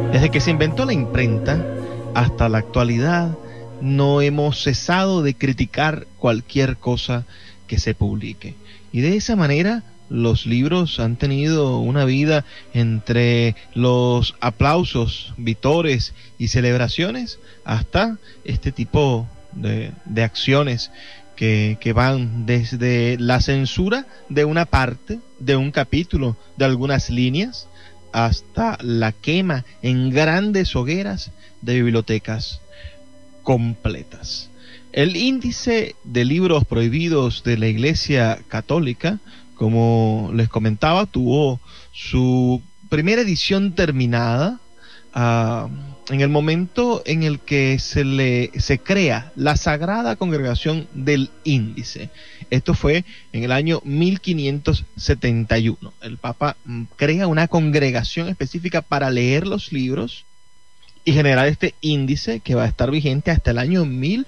Desde que se inventó la imprenta hasta la actualidad, no hemos cesado de criticar cualquier cosa que se publique. Y de esa manera, los libros han tenido una vida entre los aplausos, vítores y celebraciones, hasta este tipo de acciones que van desde la censura de una parte, de un capítulo, de algunas líneas, hasta la quema en grandes hogueras de bibliotecas completas. El índice de libros prohibidos de la Iglesia Católica, como les comentaba, tuvo su primera edición terminada en el momento en el que se crea la Sagrada Congregación del Índice. Esto fue en el año 1571. El Papa crea una congregación específica para leer los libros y generar este índice que va a estar vigente hasta el año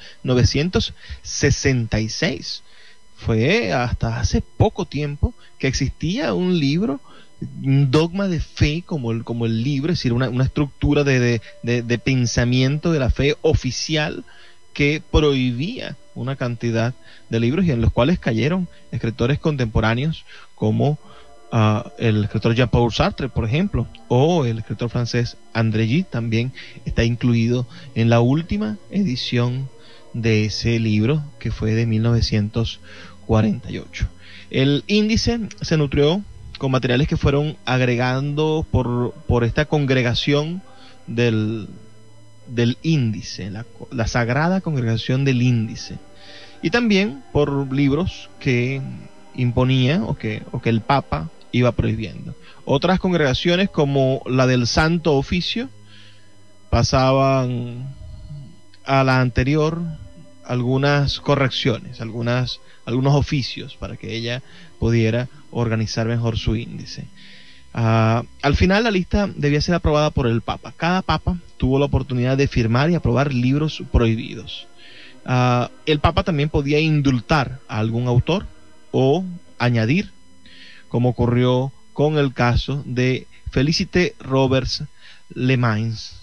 1966. Fue hasta hace poco tiempo que existía un libro, un dogma de fe como el libro, es decir, una estructura de pensamiento de la fe oficial que prohibía una cantidad de libros y en los cuales cayeron escritores contemporáneos como el escritor Jean-Paul Sartre, por ejemplo, o el escritor francés André Gide. También está incluido en la última edición de ese libro, que fue de 1948. El índice se nutrió con materiales que fueron agregando por esta congregación del índice, la Sagrada Congregación del Índice, y también por libros que imponía o que el Papa iba prohibiendo. Otras congregaciones, como la del Santo Oficio, pasaban a la anterior algunas correcciones, algunos oficios para que ella pudiera organizar mejor su índice. Al final la lista debía ser aprobada por el Papa. Cada Papa tuvo la oportunidad de firmar y aprobar libros prohibidos. El Papa también podía indultar a algún autor o añadir, como ocurrió con el caso de Félicité Roberts Lemains.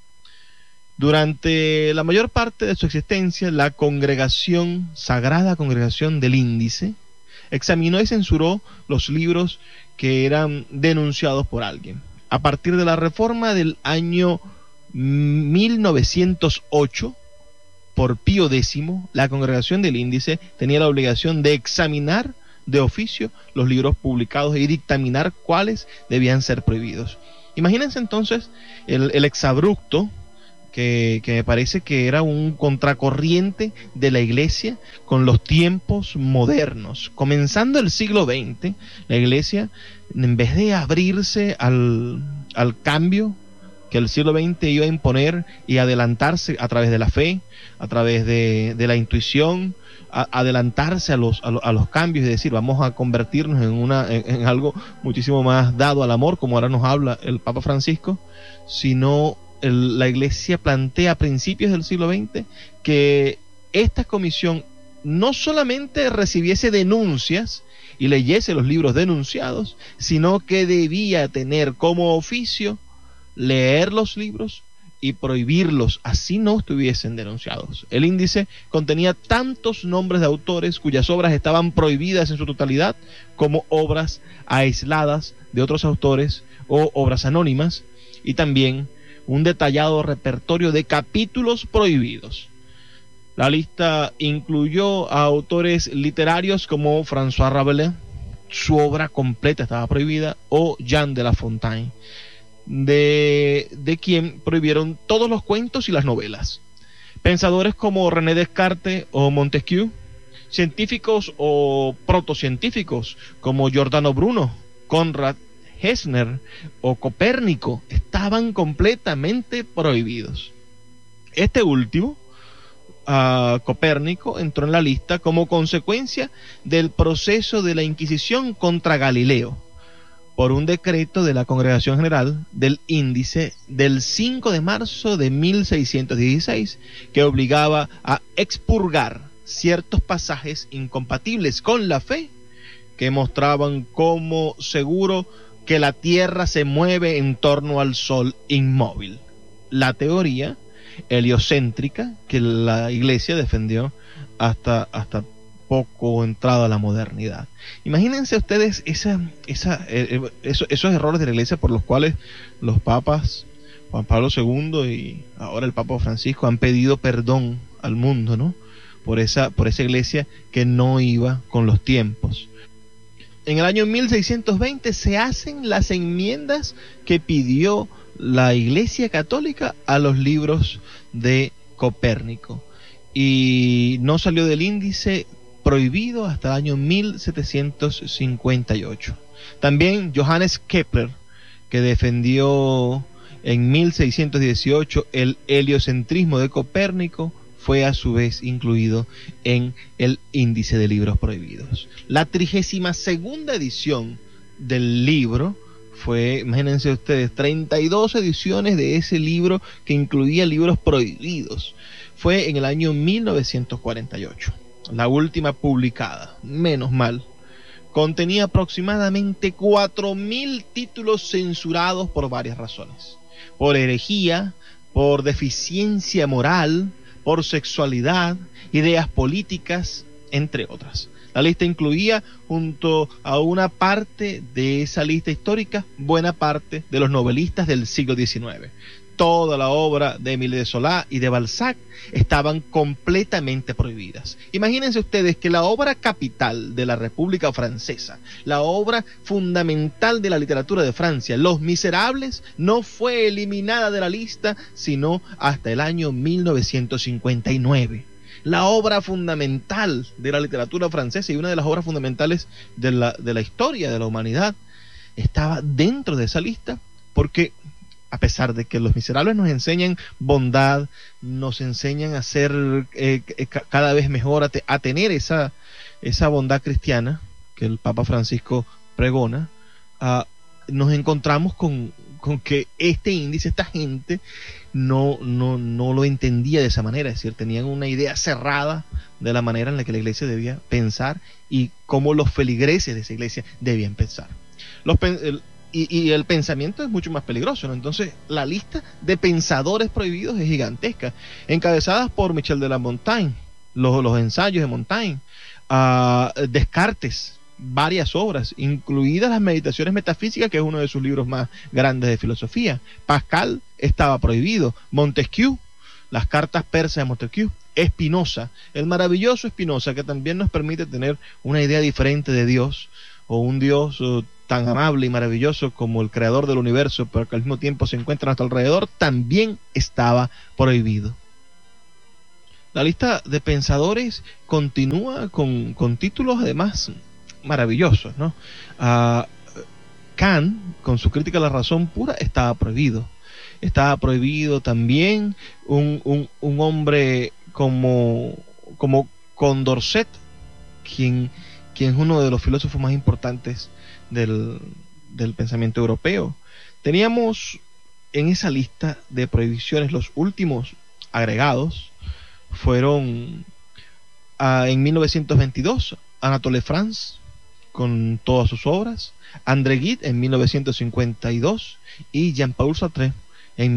Durante la mayor parte de su existencia, la Sagrada Congregación del Índice examinó y censuró los libros que eran denunciados por alguien. A partir de la reforma del año 1908, por Pío X, la Congregación del Índice tenía la obligación de examinar de oficio los libros publicados y dictaminar cuáles debían ser prohibidos. Imagínense entonces el exabrupto que me parece que era un contracorriente de la Iglesia con los tiempos modernos. Comenzando el siglo XX, la Iglesia, en vez de abrirse al cambio que el siglo XX iba a imponer y adelantarse a través de la fe, a través de la intuición, adelantarse a los cambios y decir, vamos a convertirnos en algo muchísimo más dado al amor, como ahora nos habla el Papa Francisco, sino la Iglesia plantea a principios del siglo XX que esta comisión no solamente recibiese denuncias y leyese los libros denunciados, sino que debía tener como oficio leer los libros y prohibirlos, así no estuviesen denunciados. El índice contenía tantos nombres de autores cuyas obras estaban prohibidas en su totalidad, como obras aisladas de otros autores o obras anónimas, y también un detallado repertorio de capítulos prohibidos. La lista incluyó a autores literarios como François Rabelais, su obra completa estaba prohibida, o Jean de La Fontaine, de quien prohibieron todos los cuentos y las novelas. Pensadores como René Descartes o Montesquieu, científicos o protocientíficos como Giordano Bruno, Conrad Gessner o Copérnico estaban completamente prohibidos. Este último, Copérnico, entró en la lista como consecuencia del proceso de la Inquisición contra Galileo, por un decreto de la Congregación General del Índice del 5 de marzo de 1616, que obligaba a expurgar ciertos pasajes incompatibles con la fe, que mostraban como seguro que la Tierra se mueve en torno al Sol inmóvil. La teoría heliocéntrica que la Iglesia defendió hasta poco entrada a la modernidad. Imagínense ustedes esos errores de la Iglesia por los cuales los papas Juan Pablo II y ahora el Papa Francisco han pedido perdón al mundo, ¿no? Por esa Iglesia que no iba con los tiempos. En el año 1620 se hacen las enmiendas que pidió la Iglesia Católica a los libros de Copérnico y no salió del índice prohibido hasta el año 1758. También Johannes Kepler, que defendió en 1618 el heliocentrismo de Copérnico, fue a su vez incluido en el índice de libros prohibidos. La 32ª edición del libro fue, imagínense ustedes, 32 ediciones de ese libro que incluía libros prohibidos. Fue en el año 1948, la última publicada, menos mal. Contenía aproximadamente 4.000 títulos censurados por varias razones. Por herejía, por deficiencia moral, por sexualidad, ideas políticas, entre otras. La lista incluía, junto a una parte de esa lista histórica, buena parte de los novelistas del siglo XIX. Toda la obra de Émile de Zola y de Balzac estaban completamente prohibidas. Imagínense ustedes que la obra capital de la República Francesa, la obra fundamental de la literatura de Francia, Los Miserables, no fue eliminada de la lista sino hasta el año 1959. La obra fundamental de la literatura francesa y una de las obras fundamentales de la historia de la humanidad estaba dentro de esa lista porque, a pesar de que Los Miserables nos enseñan bondad, nos enseñan a ser cada vez mejor, a tener esa bondad cristiana que el Papa Francisco pregona, nos encontramos con que este índice, esta gente no lo entendía de esa manera, es decir, tenían una idea cerrada de la manera en la que la iglesia debía pensar y cómo los feligreses de esa iglesia debían pensar. Y el pensamiento es mucho más peligroso, ¿no? Entonces, la lista de pensadores prohibidos es gigantesca, encabezadas por Michel de la Montaigne, los ensayos de Montaigne, Descartes, varias obras, incluidas las Meditaciones Metafísicas, que es uno de sus libros más grandes de filosofía. Pascal estaba prohibido, Montesquieu, las cartas persas de Montesquieu, Spinoza, el maravilloso Spinoza, que también nos permite tener una idea diferente de Dios, o un Dios tan amable y maravilloso como el creador del universo, pero que al mismo tiempo se encuentra a nuestro alrededor, también estaba prohibido. La lista de pensadores continúa con títulos además maravillosos, ¿no? Kant, con su crítica a la razón pura, estaba prohibido. Estaba prohibido también un hombre como Condorcet, quien es uno de los filósofos más importantes del pensamiento europeo. Teníamos en esa lista de prohibiciones, los últimos agregados fueron en 1922 Anatole France con todas sus obras, André Gide en 1952 y Jean-Paul Sartre en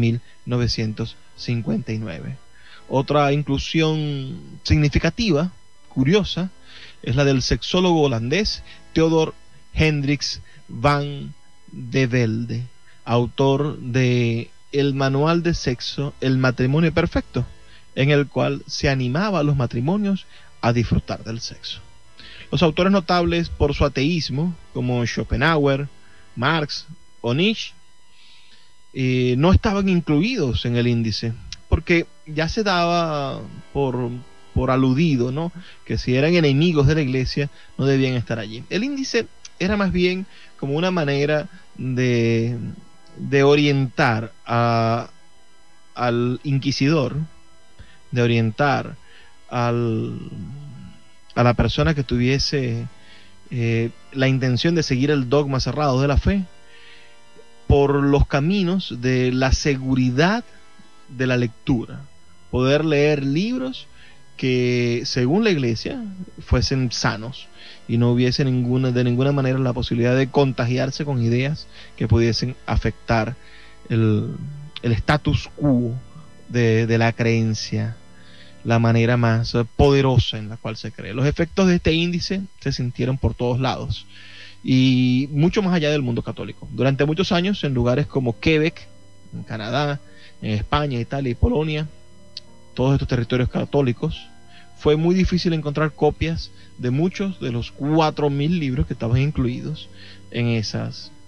1959. Otra inclusión significativa, curiosa, es la del sexólogo holandés Theodor Hendricks van de Velde, autor de El Manual de Sexo, el matrimonio perfecto, en el cual se animaba a los matrimonios a disfrutar del sexo. Los autores notables por su ateísmo, como Schopenhauer, Marx o Nietzsche, no estaban incluidos en el índice, porque ya se daba por aludido, ¿no?, que si eran enemigos de la iglesia no debían estar allí. El índice era más bien como una manera de orientar al inquisidor, de orientar a la persona que tuviese la intención de seguir el dogma cerrado de la fe por los caminos de la seguridad de la lectura, poder leer libros que, según la Iglesia, fuesen sanos y no hubiese de ninguna manera la posibilidad de contagiarse con ideas que pudiesen afectar el status quo de la creencia, la manera más poderosa en la cual se cree. Los efectos de este índice se sintieron por todos lados y mucho más allá del mundo católico. Durante muchos años, en lugares como Quebec, en Canadá, en España, Italia y Polonia, todos estos territorios católicos, fue muy difícil encontrar copias de muchos de los 4.000 libros que estaban incluidos en esa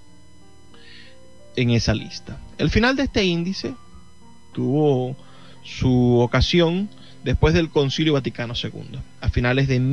lista. El final de este índice tuvo su ocasión después del Concilio Vaticano II, a finales de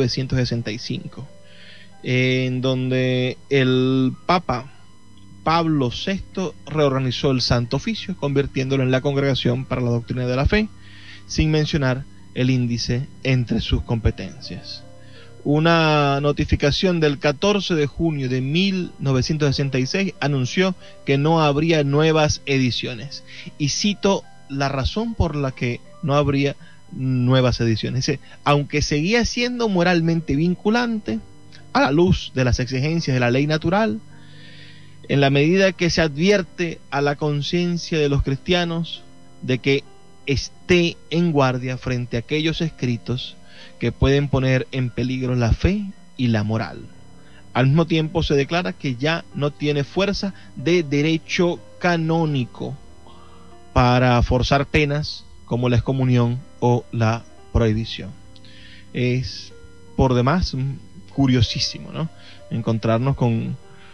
1965, en donde el Papa Pablo VI reorganizó el Santo Oficio, convirtiéndolo en la Congregación para la Doctrina de la Fe, sin mencionar el índice entre sus competencias. Una notificación del 14 de junio de 1966 anunció que no habría nuevas ediciones. Y cito la razón por la que no habría nuevas ediciones. Dice, aunque seguía siendo moralmente vinculante, a la luz de las exigencias de la ley natural, en la medida que se advierte a la conciencia de los cristianos de que esté en guardia frente a aquellos escritos que pueden poner en peligro la fe y la moral. Al mismo tiempo se declara que ya no tiene fuerza de derecho canónico para forzar penas como la excomunión o la prohibición. Es por demás curiosísimo, ¿no?, encontrarnos con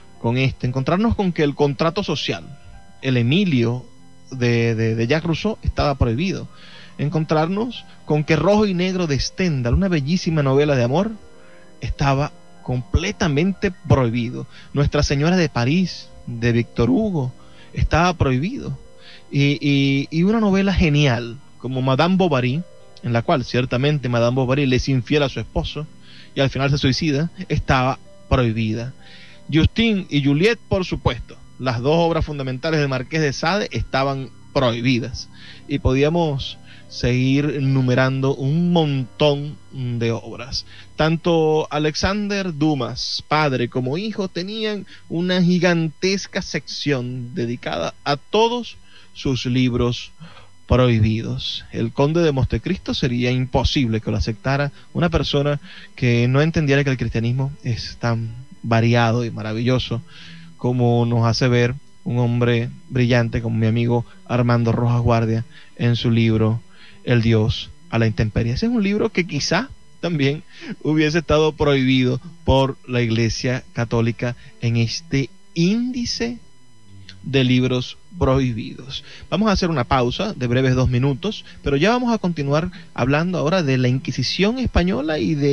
que el contrato social, el Emilio de Jacques Rousseau, estaba prohibido. Encontrarnos con que Rojo y Negro de Stendhal, una bellísima novela de amor, estaba completamente prohibido. Nuestra Señora de París, de Víctor Hugo, estaba prohibido. Y una novela genial como Madame Bovary, en la cual ciertamente Madame Bovary le es infiel a su esposo y al final se suicida, estaba prohibida. Justine y Juliette, por supuesto, las dos obras fundamentales del Marqués de Sade, estaban prohibidas. Y podíamos seguir enumerando un montón de obras. Tanto Alexander Dumas, padre como hijo, tenían una gigantesca sección dedicada a todos sus libros prohibidos. El Conde de Montecristo sería imposible que lo aceptara una persona que no entendiera que el cristianismo es tan variado y maravilloso como nos hace ver un hombre brillante como mi amigo Armando Rojas Guardia en su libro El Dios a la intemperie. Ese es un libro que quizá también hubiese estado prohibido por la Iglesia Católica en este índice de libros prohibidos. Vamos a hacer una pausa de breves 2 minutos, pero ya vamos a continuar hablando ahora de la Inquisición española y de